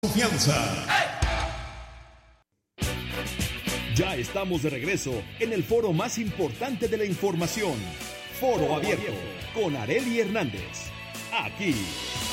Confianza. Ya estamos de regreso en el foro más importante de la información. Foro Abierto con Arely Hernández. Aquí